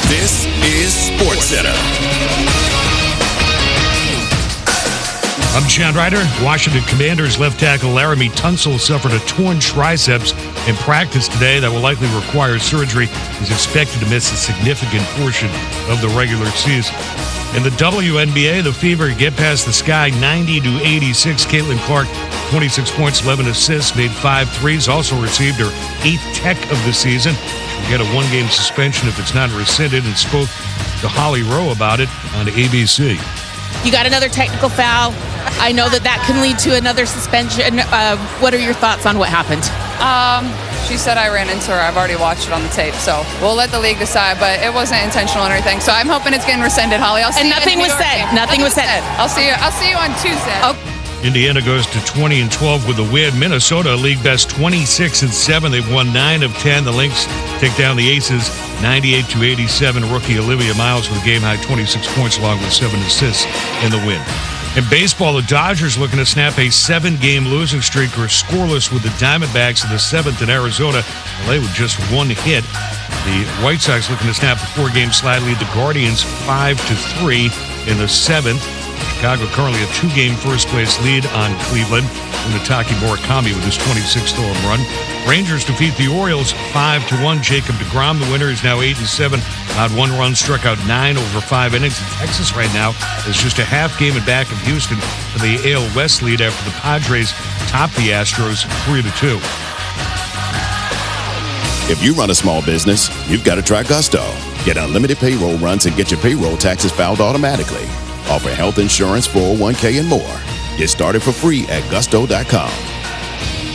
This is SportsCenter. I'm Chad Ryder. Washington Commanders left tackle Laramie Tunsil suffered a torn triceps in practice today that will likely require surgery. He's expected to miss a significant portion of the regular season. In the WNBA, the Fever get past the Sky 90-86. Caitlin Clark, 26 points, 11 assists, made 5 threes, also received her 8th tech of the season. She'll get a one-game suspension if it's not rescinded, and spoke to Holly Rowe about it on ABC. You got another technical foul. I know that can lead to another suspension. What are your thoughts on what happened? She said I ran into her. I've already watched it on the tape, so we'll let the league decide, but it wasn't intentional or anything. So I'm hoping it's getting rescinded, Holly. I'll see you nothing was said. Nothing was said. I'll see you on Tuesday. Oh. Indiana goes to 20-12 with a win. Minnesota, league best 26-7. They've won 9 of 10. The Lynx take down the Aces 98-87. Rookie Olivia Miles with a game-high 26 points along with 7 assists in the win. In baseball, the Dodgers looking to snap a 7-game losing streak or scoreless with the Diamondbacks in the 7th in Arizona. LA with just 1 hit. The White Sox looking to snap a 4-game slide lead. The Guardians 5-3 in the 7th. Chicago currently a 2-game first-place lead on Cleveland. Munetake Murakami with his 26th home run. Rangers defeat the Orioles 5-1. Jacob deGrom, the winner, is now 8-7. Allowed 1 run, struck out 9 over 5 innings. And Texas right now is just a half game in back of Houston for the AL West lead after the Padres top the Astros 3-2. If you run a small business, you've got to try Gusto. Get unlimited payroll runs and get your payroll taxes filed automatically. Offer health insurance, 401k, and more. Get started for free at gusto.com.